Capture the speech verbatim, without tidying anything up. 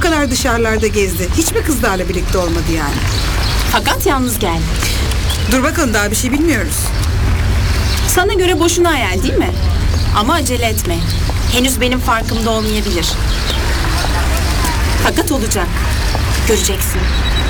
kadar dışarılarda gezdi. Hiçbir kızlarla birlikte olmadı yani. Fakat yalnız geldi. Dur bakalım, daha bir şey bilmiyoruz. Sana göre boşuna hayal değil mi? Ama acele etme. Henüz benim farkımda olmayabilir. Fakat olacak. Göreceksin.